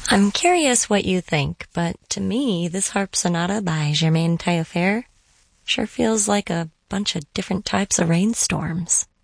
I'm curious what you think, but to me, this harp sonata by Germaine Taillefer sure feels like a bunch of different types of rainstorms.